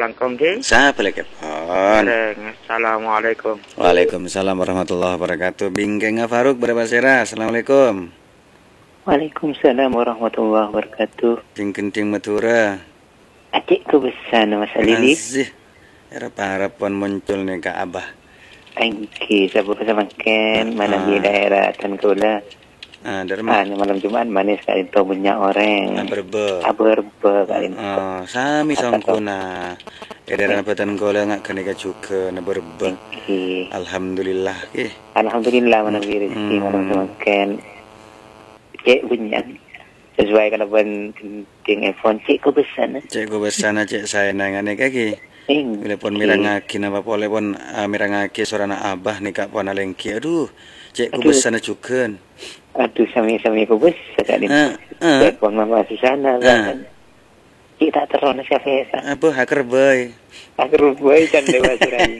langkong ke? Siapa lagi pon? Assalamualaikum. Waalaikumsalam warahmatullahi wabarakatuh. Bingkeng Faruk berbasira. Assalamualaikum. Waalaikumsalam warahmatullahi wabarakatuh. Ting Matura. Adik ku besar nama Salili. Asih. Harap-harapan muncul nih Kak Abah. Angki sabu kesamakan mana di daerah Tengkola. Dari mana? Malam Jumat manis kali itu punya orang. Berbe. Kali itu. Sami songkuna. Daerah Tengkola ngak kena juga na berbe. Alhamdulillah. Alhamdulillah mana di rezeki malam kesamakan. Cek bunyan. Sesuai kalau penting iPhone cek ku besar. Cek ku besar cek saya nangane kaki. Bila pun mirangaki nama pole pun mirangaki sorana Abah nih Kak pon alengki. Aduh, cek ku besar na cuken. Aduh sami-sami ku besar kali. Cek pon mama Susana kan. Kita terona siapa? Apa hacker boy? Hacker boy kan dewa surai.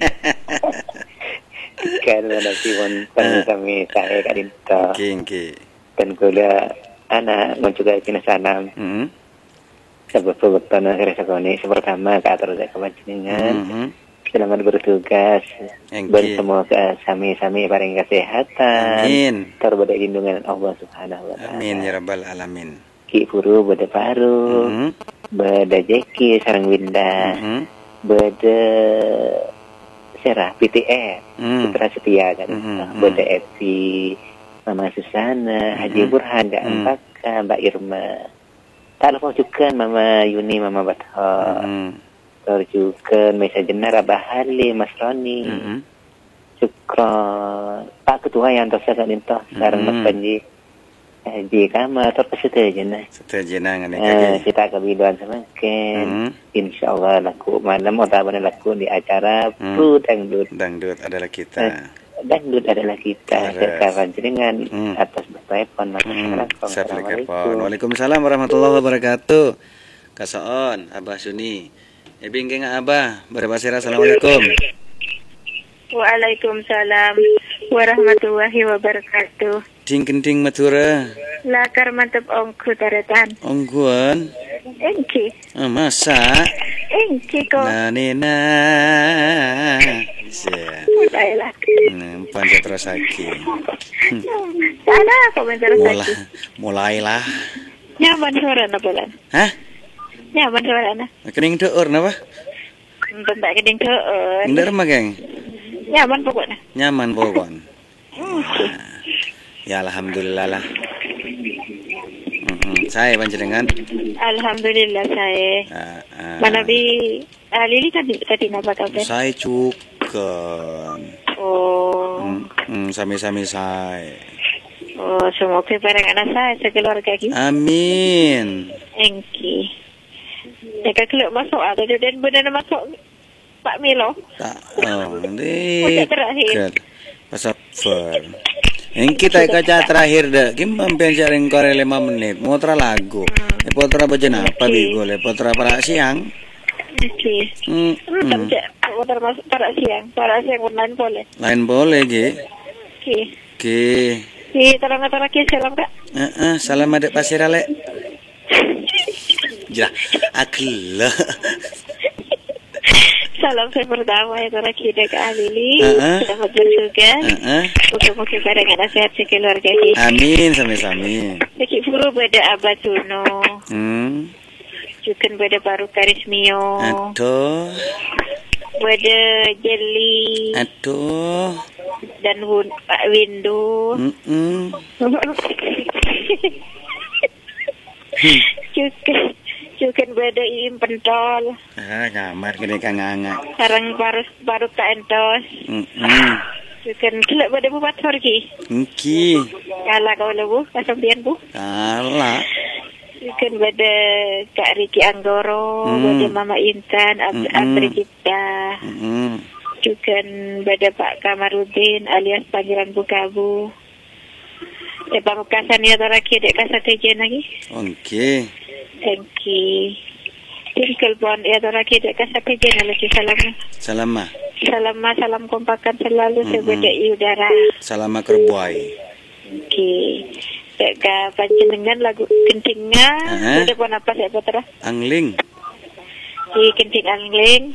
Kan mana sih pon sami saya kali itu. Kingki. Dan gula anak mencoba kinasanam. Sebab tanah resakoni pertama ke atas kepancingan. Selamat bertugas. Bertemu sami-sami paling kesehatan. Amin. Terbaik lindungan Allah Subhanahu wa taala. Amin ya rabbal alamin. Ki puru beda paru. Beda jeki sarang winda. Beda serah PTR. Putra setia kan. Beda Evi, Mama Susana, Haji Burhan, Mbak Irma. Tak lupa juga Mama Yuni, Mama Batha. Terus juga Mesa Jenar, Abah Hali, Mas Roni. Syukron. Pak Ketua yang terus akan intah. Sekarang Mas Panji. Di kamar, terus setelah jenah. Setelah jenah, nggak kita kebiduan semakin. InsyaAllah laku malam, atau mana laku di acara Dangdut. Dangdut adalah kita. Dangdut adalah kita. Sekarang dengan atas bertelepon. Assalamualaikum. Waalaikumsalam warahmatullahi wabarakatuh. Kasoon, Abah Suni. Bingkeng Abah, berbasira. Assalamualaikum. Waalaikumsalam warahmatullahi wabarakatuh. Ting Matura. Lakar mantap ongku taretan. Ongkuan. Engki. Masa. Engki kok. Nina. Mulailah. Panjat rasaki. Sana komentar rasaki. Mulailah. Nyaman suara na bulan. Hah? Nyaman suara na. Kening deur napa? Bentak kening deur. Deur mah geng. Nyaman pokoknya. Nyaman pokoknya. Ya alhamdulillah lah. Saya panjenengan. Alhamdulillah saya. Mana bi Lili tadi napa kabar? Saya juga. Oh. Sami-sami saya. Oh, semoga barang anak saya sekeluarga kita. Amin. Engki. Jika keluk masuk atau dan benar masuk Pak Milo. Tak. Oh, nanti. Terakhir. Pasal Engki kita kaca terakhir dah. Kim pampian jaring kore 5 menit. Motra lagu. Potra baca apa bigole? Potra para siang. Oke. Motor masuk para siang. Para siang lain boleh. Lain boleh ge. Oke. Tolong salam Kak. Salam adek pasir ale. Jah, akila. Salam saya pertama ya terakhir Kak Lili. Selamat bertugas. Mungkin barang anak sehat sekeluarga kita. Amin sami-sami. Lagi buru beda Abah Tuno. Juga beda baru Karismio. Aduh. Beda Jelly. Aduh. Dan Pak Windu. Juga beda Iim Pentol. Kamar gede kang angak. Sarang baru tak entos. Juga kelak beda buat sorgi. Engki. Kalah kau lebu, kasampian bu. Kalah. Juga beda Kak Riki Anggoro, beda Mama Intan, Abri Cipta. Juga beda Pak Kamarudin alias panggilan Bukabu. Pamekasan ya terakhir dek kasatejen lagi. Oke. Engki. Tinggal pon ya terakhir dek kasatejen lagi salam. Salam kompakan selalu sebeda udara. Salam kerbuai. Oke. Dek panjenengan lagu kentinga. Beda pon apa saya putra? Angling. Kenting angling.